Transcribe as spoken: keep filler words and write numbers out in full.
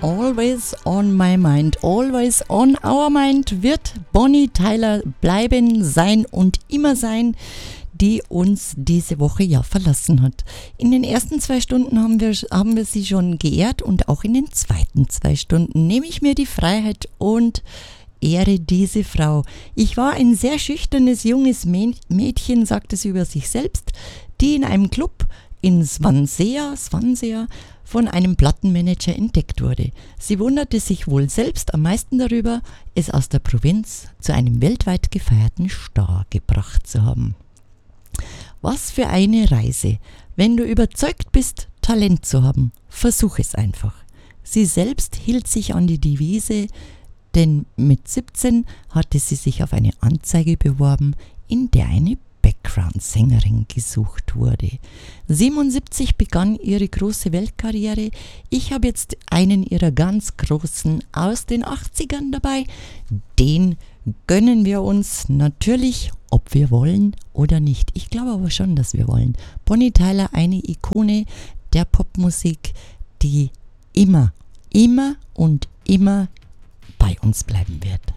Always on my mind, always on our mind wird Bonnie Tyler bleiben, sein und immer sein, die uns diese Woche ja verlassen hat. In den ersten zwei Stunden haben wir, haben wir sie schon geehrt und auch in den zweiten zwei Stunden nehme ich mir die Freiheit und ehre diese Frau. Ich war ein sehr schüchternes junges Mädchen, sagte sie über sich selbst, die in einem Club in Swansea, Swansea von einem Plattenmanager entdeckt wurde. Sie wunderte sich wohl selbst am meisten darüber, es aus der Provinz zu einem weltweit gefeierten Star gebracht zu haben. Was für eine Reise! Wenn du überzeugt bist, Talent zu haben, versuch es einfach. Sie selbst hielt sich an die Devise, denn mit siebzehn hatte sie sich auf eine Anzeige beworben, in der eine Background-Sängerin gesucht wurde. siebenundsiebzig begann ihre große Weltkarriere. Ich habe jetzt einen ihrer ganz großen aus den achtzigern dabei. Den gönnen wir uns natürlich, ob wir wollen oder nicht. Ich glaube aber schon, dass wir wollen. Bonnie Tyler, eine Ikone der Popmusik, die immer, immer und immer bei uns bleiben wird.